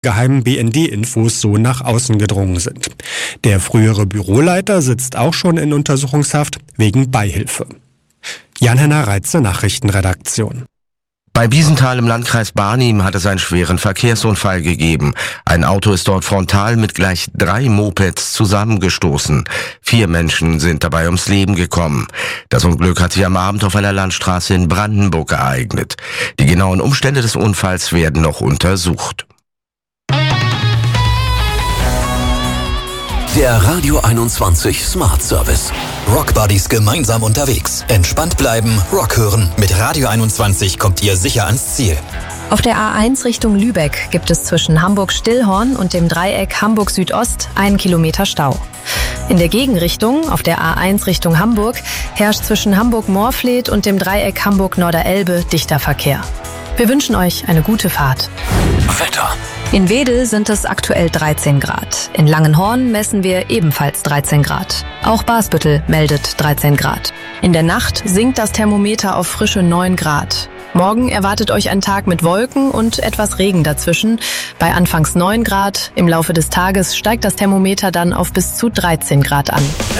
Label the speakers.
Speaker 1: geheimen BND-Infos so nach außen gedrungen sind. Der frühere Büroleiter sitzt auch schon in Untersuchungshaft wegen Beihilfe. Jan-Henner Reitze, Nachrichtenredaktion.
Speaker 2: Bei Biesenthal im Landkreis Barnim hat es einen schweren Verkehrsunfall gegeben. Ein Auto ist dort frontal mit gleich 3 Mopeds zusammengestoßen. 4 Menschen sind dabei ums Leben gekommen. Das Unglück hat sich am Abend auf einer Landstraße in Brandenburg ereignet. Die genauen Umstände des Unfalls werden noch untersucht.
Speaker 3: Der Radio 21 Smart Service. Rock Buddies gemeinsam unterwegs. Entspannt bleiben, Rock hören. Mit Radio 21 kommt ihr sicher ans Ziel.
Speaker 4: Auf der A1 Richtung Lübeck gibt es zwischen Hamburg-Stillhorn und dem Dreieck Hamburg-Südost 1 Kilometer Stau. In der Gegenrichtung, auf der A1 Richtung Hamburg, herrscht zwischen Hamburg-Moorfleet und dem Dreieck Hamburg-Norderelbe dichter Verkehr. Wir wünschen euch eine gute Fahrt.
Speaker 3: Wetter.
Speaker 4: In Wedel sind es aktuell 13 Grad. In Langenhorn messen wir ebenfalls 13 Grad. Auch Basbüttel meldet 13 Grad. In der Nacht sinkt das Thermometer auf frische 9 Grad. Morgen erwartet euch ein Tag mit Wolken und etwas Regen dazwischen. Bei anfangs 9 Grad. Im Laufe des Tages steigt das Thermometer dann auf bis zu 13 Grad an.